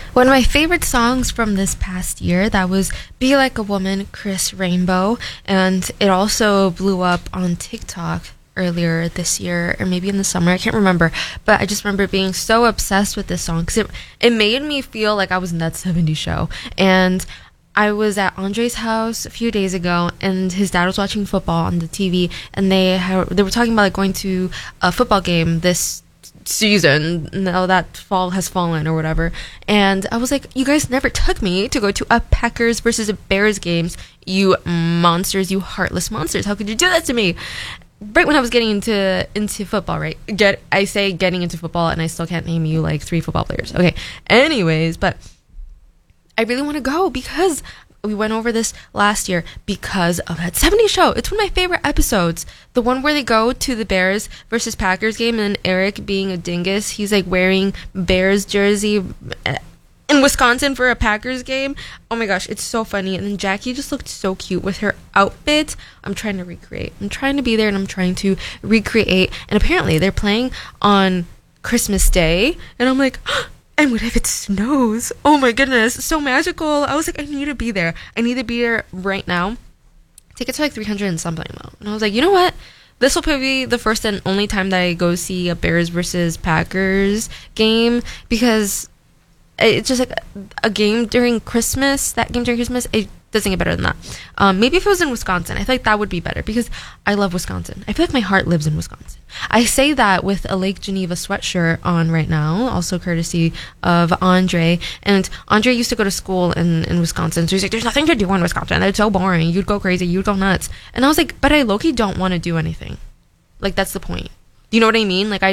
One of my favorite songs from this past year, that was Be Like a Woman, Chris Rainbow, and it also blew up on TikTok earlier this year, or maybe in the summer, I can't remember, but I just remember being so obsessed with this song, because it made me feel like I was in that 70s show. And I was at Andre's house a few days ago, and his dad was watching football on the TV, and they were talking about like going to a football game this season, now that fall has fallen or whatever. And I was like, you guys never took me to go to a Packers versus a Bears games, you monsters, you heartless monsters. How could you do that to me? Right when I was getting into football, right? I say getting into football, and I still can't name you like 3 football players. Okay. Anyways, but I really want to go because we went over this last year because of that 70s show. It's one of my favorite episodes. The one where they go to the Bears versus Packers game, and Eric, being a dingus, he's like wearing Bears jersey in Wisconsin for a Packers game. Oh my gosh, it's so funny. And then Jackie just looked so cute with her outfit. I'm trying to recreate. I'm trying to be there, and I'm trying to recreate. And apparently they're playing on Christmas Day, and I'm like, and what if it snows? Oh my goodness, so magical. I was like, I need to be there. I need to be there right now. Tickets are like 300 and something though. And I was like, you know what? This will probably be the first and only time that I go see a Bears versus Packers game, because it's just like a game during Christmas. That game during Christmas, it doesn't get better than that. Maybe if it was in Wisconsin, I feel like that would be better, because I love Wisconsin. I feel like my heart lives in Wisconsin. I say that with a Lake Geneva sweatshirt on right now, also courtesy of Andre. And Andre used to go to school in Wisconsin, so he's like, there's nothing to do in Wisconsin. It's so boring. You'd go crazy. You'd go nuts. And I was like, but I low-key don't want to do anything. Like, that's the point. Do you know what I mean? Like,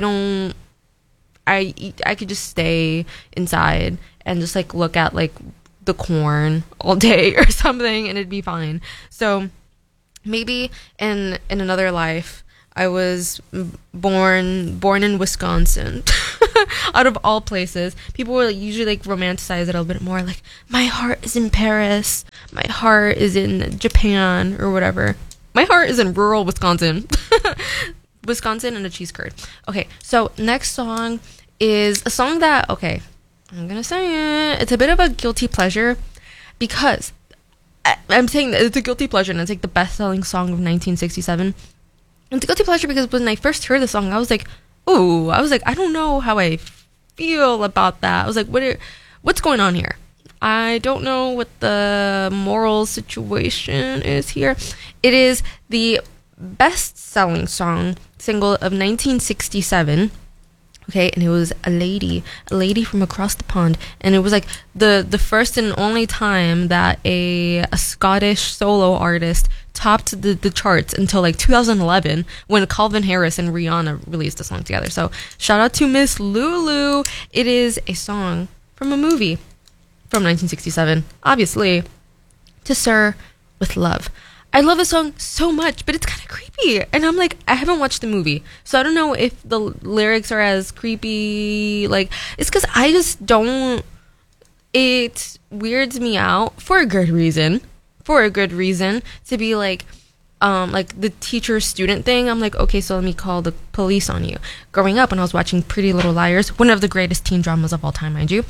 I could just stay inside and just like look at like the corn all day or something, and it'd be fine. So maybe in another life I was born in Wisconsin. Out of all places, people will usually like romanticize it a little bit more, like my heart is in Paris, my heart is in Japan, or whatever. My heart is in rural Wisconsin. Wisconsin and a cheese curd. Okay, so next song is a song that, okay, I'm gonna say it, it's a bit of a guilty pleasure, because I'm saying that it's a guilty pleasure, and it's like the best-selling song of 1967. It's a guilty pleasure because when I first heard the song, I was like, ooh, I don't know how I feel about that. I was like, what's going on here? I don't know what the moral situation is here. It is the best-selling single of 1967. Okay, and it was a lady from across the pond, and it was like the first and only time that a Scottish solo artist topped the charts until like 2011, when Calvin Harris and Rihanna released a song together. So shout out to Miss Lulu. It is a song from a movie from 1967, obviously, To Sir with Love. I love the song so much, but it's kind of creepy. And I'm like, I haven't watched the movie, so I don't know if the lyrics are as creepy. Like, it's because I just don't... It weirds me out for a good reason. To be like the teacher-student thing. I'm like, okay, so let me call the police on you. Growing up, when I was watching Pretty Little Liars, one of the greatest teen dramas of all time, mind you,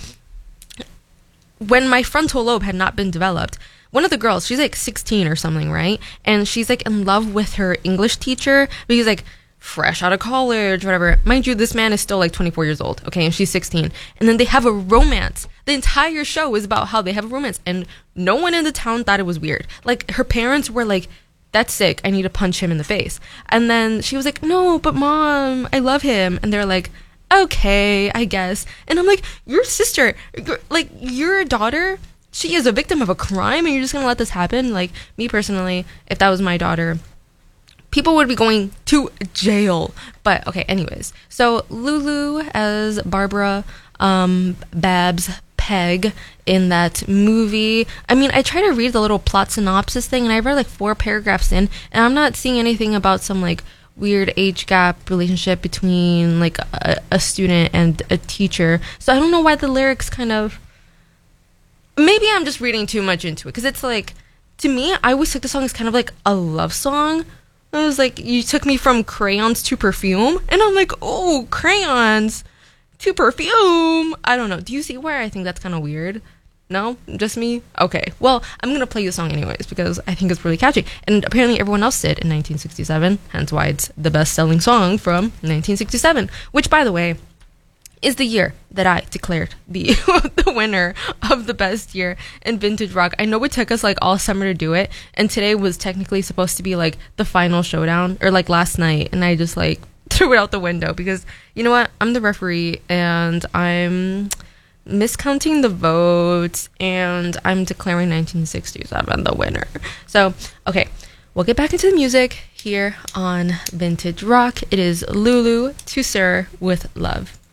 when my frontal lobe had not been developed, one of the girls, she's like 16 or something, right? And she's like in love with her English teacher, but he's like fresh out of college, whatever. Mind you, this man is still like 24 years old, okay? And she's 16. And then they have a romance. The entire show is about how they have a romance, and no one in the town thought it was weird. Like, her parents were like, that's sick, I need to punch him in the face. And then she was like, no, but mom, I love him. And they're like, okay, I guess. And I'm like, your sister, like, your daughter, she is a victim of a crime, and you're just gonna let this happen? Like, me personally, if that was my daughter, people would be going to jail. But okay, anyways, so Lulu as Barbara Babs Peg in that movie. I mean, I try to read the little plot synopsis thing, and I read like 4 paragraphs in, and I'm not seeing anything about some like weird age gap relationship between like a student and a teacher. So I don't know why the lyrics kind of... Maybe I'm just reading too much into it, because it's like, to me, I always took the song as kind of like a love song. I was like, you took me from crayons to perfume, and I'm like, oh, crayons. to Perfume. I don't know. Do you see where I think that's kind of weird? No? Just me? Okay. Well, I'm going to play the song anyways because I think it's really catchy. And apparently everyone else did in 1967, hence why it's the best-selling song from 1967, which, by the way, is the year that I declared the the winner of the best year in vintage rock. I know it took us like all summer to do it, and today was technically supposed to be like the final showdown, or like last night, and I just like threw it out the window because, you know what, I'm the referee and I'm miscounting the votes, and I'm declaring 1967 the winner. So, okay, we'll get back into the music here on Vintage Rock. It is Lulu to Sir with Love.